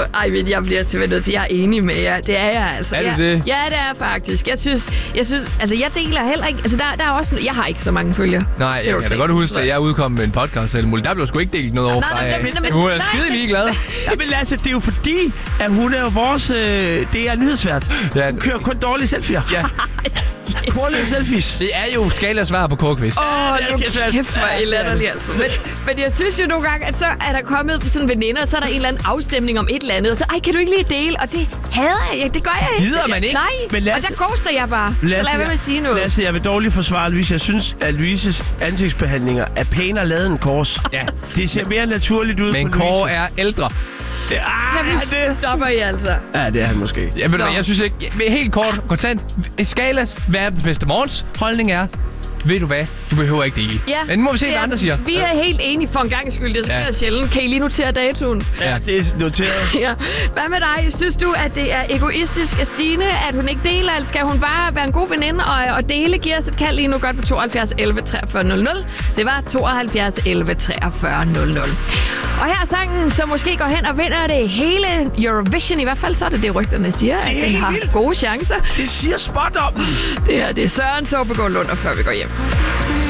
Ej, men jeg bliver simpelthen nødt til, jeg er enig med jer. Det er jeg altså. Er det det? Ja, det er faktisk. Jeg synes, altså jeg deler heller ikke, altså der er også, jeg har ikke så mange følgere. Nej, jeg kan da godt huske, at jeg udkom med en podcast eller muligt. Der blev sgu ikke delt noget over fra jer. Hun er skide ligeglad. Ja, men Lasse, det er jo fordi, at hun er jo vores... det er nyhedsvært. Ja. Hun kører kun dårlige selfies. Ja. Dårlige selfies. Det er jo Skalas svar på Kårkvist. Kæft, hvor er I latterlig, altså. Men jeg synes jo nogle gange, at så er der kommet sådan veninder, og så er der en eller anden afstemning om et eller andet, og så, kan du ikke lige dele? Og det hader jeg. Det gør jeg ikke. Gider man ikke? Nej, men Lasse, og der ghoster jeg bare. Lasse, så lad være med at sige noget. Lasse, jeg vil dårligt forsvare Louise. Jeg synes, at Louises ansigtsbehandlinger er pænere lavet end Kårs. Ja. Det ser mere naturligt ud men på Louise. Kåre er ældre. Det stopper I altså. Ja, det er han måske. Jeg synes ikke... Helt kort, kontant. Skalas verdens bedste morgens holdning er... Ved du hvad? Du behøver ikke dele. Ja, men nu må vi se, hvad andre siger. Vi er helt enige for en gang skyld. Det sker sjældent. Kan I lige notere datoen? Ja, det er noteret. Ja. Hvad med dig? Synes du, at det er egoistisk af Stine, at hun ikke deler, eller skal hun bare være en god veninde og dele? Giv os et kald lige nu godt på 72 11 43 00. Det var 72 11 43 00. Og her er sangen, som måske går hen og vinder det hele Eurovision. I hvert fald så er det rygterne siger, at den har gode chancer. Det siger spot om. Det her, det er Søren Tobegård Lund, og før vi går hjem.